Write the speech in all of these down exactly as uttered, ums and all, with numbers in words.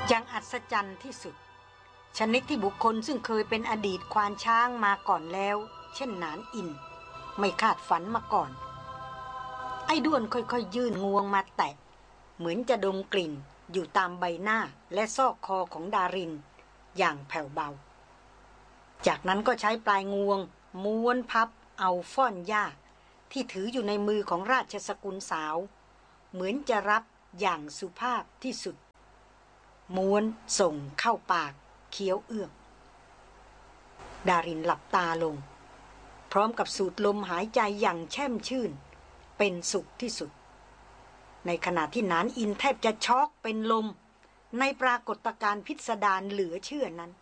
ยังอัศจรรย์ที่สุดชนิดที่บุคคลซึ่งเคยเป็นอดีตควานช้างมาก่อนแล้วเช่นหนานอินไม่คาดฝันมาก่อนไอ้ด้วนค่อยๆยื่นงวงมาแตะเหมือนจะดมกลิ่นอยู่ตามใบหน้าและซอกคอของดารินอย่างแผ่วเบาจากนั้นก็ใช้ปลายงวงม้วนพับเอาฟ่อนหญ้าที่ถืออยู่ในมือของราชสกุลสาวเหมือนจะรับอย่างสุภาพที่สุดม้วนส่งเข้าปากเคี้ยวเอื้อกดารินหลับตาลงพร้อมกับสูดลมหายใจอย่างแช่มชื่นเป็นสุขที่สุดในขณะที่หนานอินแทบจะช็อกเป็นลมในปรากฏการณ์พิสดารเหลือเชื่อนั้น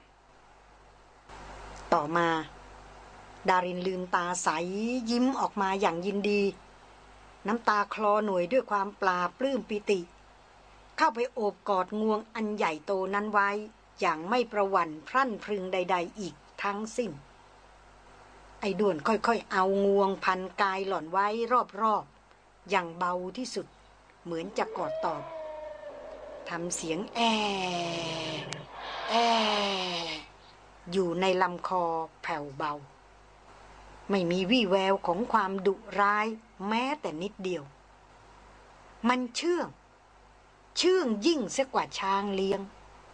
ต่อมาดารินลืมตาใสยิ้มออกมาอย่างยินดีน้ำตาคลอหน่วยด้วยความปลาปลื้มปิติเข้าไปโอบกอดงวงอันใหญ่โตนั้นไว้อย่างไม่ประหวั่นพรั่นพรึงใดๆอีกทั้งสิ้นไอ้ด้วนค่อยๆเอางวงพันกายหล่อนไว้รอบๆอย่างเบาที่สุดเหมือนจะกอดตอบทำเสียงแอแออยู่ในลำคอแผ่วเบาไม่มีวี่แววของความดุร้ายแม้แต่นิดเดียวมันเชื่องเชื่องยิ่งเสียกว่าช้างเลี้ยง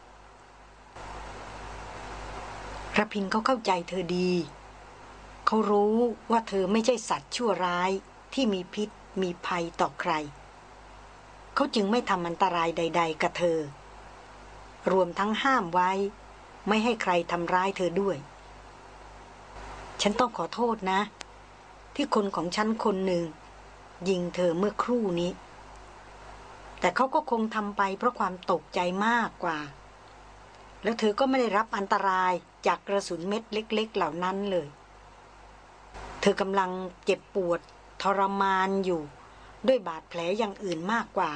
ระพินเขาเข้าใจเธอดีเขารู้ว่าเธอไม่ใช่สัตว์ชั่วร้ายที่มีพิษมีภัยต่อใครเขาจึงไม่ทำอันตรายใดๆกับเธอรวมทั้งห้ามไว้ไม่ให้ใครทำร้ายเธอด้วยฉันต้องขอโทษนะที่คนของฉันคนหนึ่งยิงเธอเมื่อครู่นี้แต่เขาก็คงทำไปเพราะความตกใจมากกว่าแล้วเธอก็ไม่ได้รับอันตรายจากกระสุนเม็ดเล็กๆเหล่านั้นเลยเธอกำลังเจ็บปวดทรมานอยู่ด้วยบาดแผลอย่างอื่นมากกว่า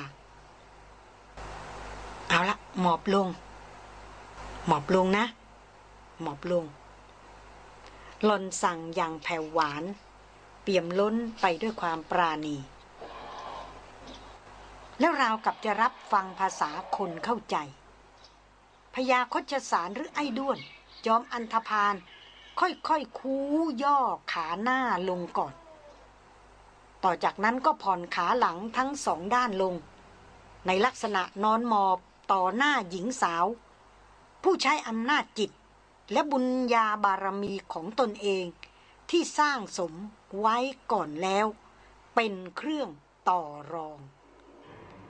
เอาละหมอบลงหมอบลงนะหมอบลงหล่อนสั่งอย่างแผ่วหวานเปี่ยมล้นไปด้วยความปราณีแล้วราวกับจะรับฟังภาษาคนเข้าใจพญาคชสารหรือไอ้ด้วนจอมอันธพาลค่อยๆคูย่อขาหน้าลงก่อนต่อจากนั้นก็ผ่อนขาหลังทั้งสองด้านลงในลักษณะนอนหมอบต่อหน้าหญิงสาวผู้ใช้อำนาจจิตและบุญญาบารมีของตนเองที่สร้างสมไว้ก่อนแล้วเป็นเครื่องต่อรอง